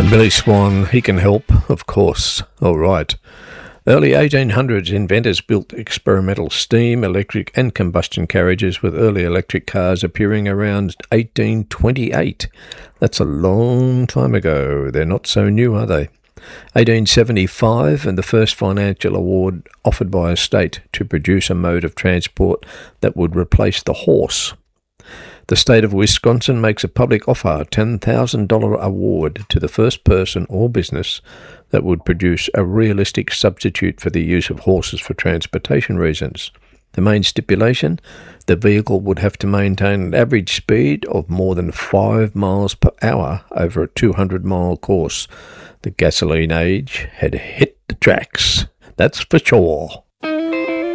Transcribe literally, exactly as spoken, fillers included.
Billy Swan, he can help, of course. All right. Early eighteen hundreds, inventors built experimental steam, electric and combustion carriages, with early electric cars appearing around eighteen twenty-eight. That's a long time ago. They're not so new, are they? eighteen seventy-five, and the first financial award offered by a state to produce a mode of transport that would replace the horse. The state of Wisconsin makes a public offer, ten thousand dollars award to the first person or business that would produce a realistic substitute for the use of horses for transportation reasons. The main stipulation, the vehicle would have to maintain an average speed of more than five miles per hour over a two hundred mile course. The gasoline age had hit the tracks, that's for sure.